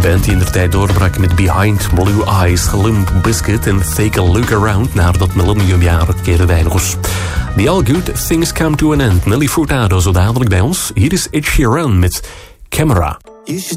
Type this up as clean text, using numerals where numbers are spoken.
band die in de tijd doorbrak met Behind Blue Eyes, Limp Bizkit en Take a Look Around. Naar dat millenniumjaar keren wij nog eens. The All Good Things Come to an End. Nelly Furtado zo dadelijk bij ons. Hier is Ed Sheeran met Camera.